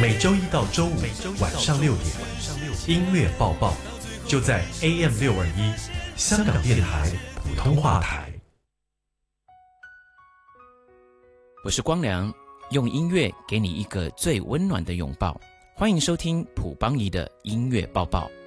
每周一到周五晚上6点，音乐报报就在 AM621香港电台普通话台。 我是光良，用音乐给你一个最温暖的拥抱。欢迎收听普邦仪的音乐报报。